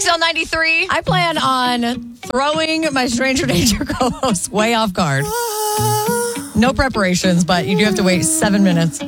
XL 93. I plan on throwing my Stranger Danger co-host way off guard. No preparations, but you do have to wait 7 minutes.